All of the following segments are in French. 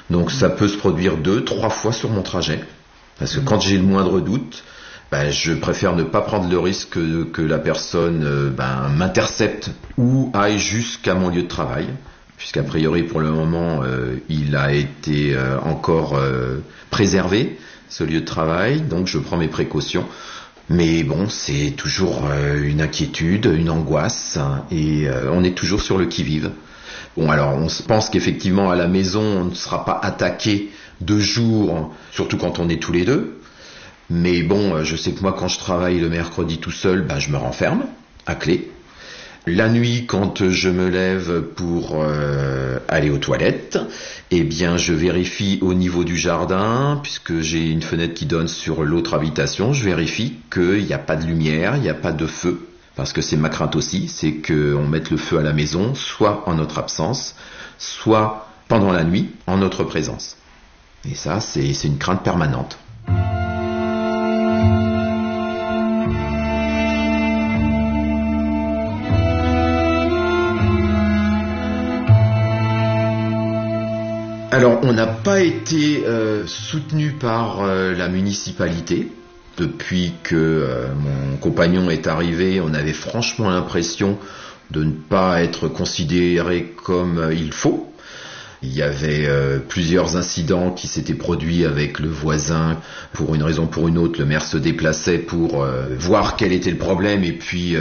Donc ça peut se produire 2-3 fois sur mon trajet. Parce que quand j'ai le moindre doute, je préfère ne pas prendre le risque que la personne m'intercepte ou aille jusqu'à mon lieu de travail. Puisqu'a priori pour le moment il a été encore préservé, ce lieu de travail, donc je prends mes précautions. Mais bon, c'est toujours une inquiétude, une angoisse, et on est toujours sur le qui-vive. Bon, alors on pense qu'effectivement à la maison on ne sera pas attaqué de jour, surtout quand on est tous les deux. Mais bon, je sais que moi quand je travaille le mercredi tout seul, je me renferme à clé. La nuit, quand je me lève pour aller aux toilettes, je vérifie au niveau du jardin, puisque j'ai une fenêtre qui donne sur l'autre habitation, je vérifie qu'il n'y a pas de lumière, il n'y a pas de feu, parce que c'est ma crainte aussi, c'est qu'on mette le feu à la maison, soit en notre absence, soit pendant la nuit, en notre présence. Et ça, c'est une crainte permanente. Alors, on n'a pas été soutenu par la municipalité. Depuis que mon compagnon est arrivé, on avait franchement l'impression de ne pas être considéré comme il faut. Il y avait plusieurs incidents qui s'étaient produits avec le voisin. Pour une raison ou pour une autre, le maire se déplaçait pour voir quel était le problème et puis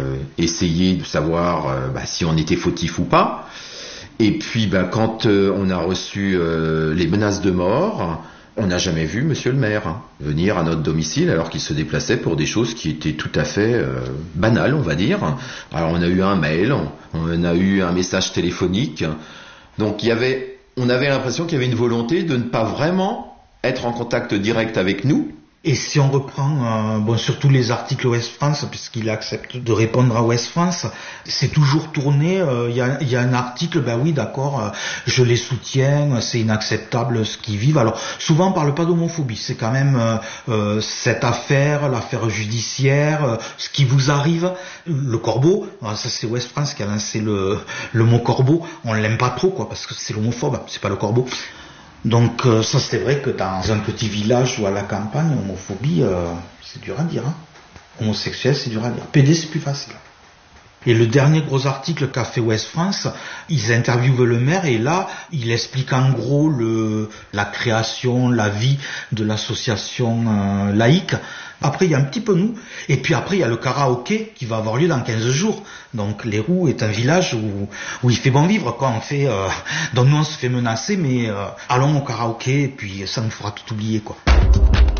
essayer de savoir si on était fautif ou pas. Et puis quand on a reçu les menaces de mort, on n'a jamais vu monsieur le maire venir à notre domicile alors qu'il se déplaçait pour des choses qui étaient tout à fait banales, on va dire. Alors on a eu un mail, on a eu un message téléphonique. Donc on avait l'impression qu'il y avait une volonté de ne pas vraiment être en contact direct avec nous. Et si on reprend surtout les articles Ouest France, puisqu'il accepte de répondre à Ouest France, c'est toujours tourné, il y a un article, oui d'accord, je les soutiens, c'est inacceptable ce qu'ils vivent. Alors souvent on parle pas d'homophobie, c'est quand même cette affaire, l'affaire judiciaire, ce qui vous arrive, le corbeau, ça c'est Ouest France qui a lancé le mot corbeau, on l'aime pas trop parce que c'est l'homophobe, c'est pas le corbeau. Donc ça c'est vrai que dans un petit village ou à la campagne, homophobie, c'est dur à dire. Homosexuel, c'est dur à dire. PD, c'est plus facile. Et le dernier gros article qu'a fait Ouest France, ils interviewent le maire et là, il explique en gros la création, la vie de l'association laïque. Après, il y a un petit peu nous. Et puis après, il y a le karaoké qui va avoir lieu dans 15 jours. Donc, Les Roues est un village où il fait bon vivre, quoi. Donc nous, on se fait menacer, mais allons au karaoké et puis ça nous fera tout oublier, quoi.